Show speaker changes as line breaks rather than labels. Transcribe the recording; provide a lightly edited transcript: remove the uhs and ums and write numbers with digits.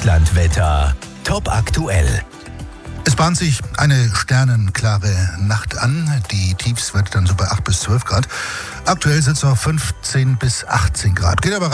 Vogtlandwetter. Top aktuell.
Es bahnt sich eine sternenklare Nacht an. Die Tiefs wird dann so bei 8 bis 12 Grad. Aktuell sind es noch 15 bis 18 Grad. Geht aber